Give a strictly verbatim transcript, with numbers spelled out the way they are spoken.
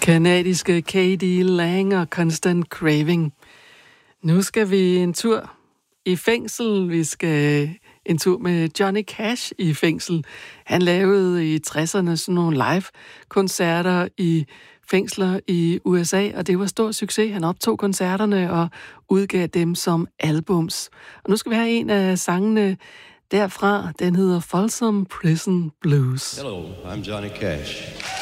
Kanadiske K D Lang og Constant Craving. Nu skal vi en tur i fængsel. Vi skal en tur med Johnny Cash i fængsel. Han lavede i tresserne sådan nogle live-koncerter i fængsler i U S A, og det var stor succes. Han optog koncerterne og udgav dem som albums. Og nu skal vi have en af sangene derfra. Den hedder Folsom Prison Blues. Hello, I'm Johnny Cash.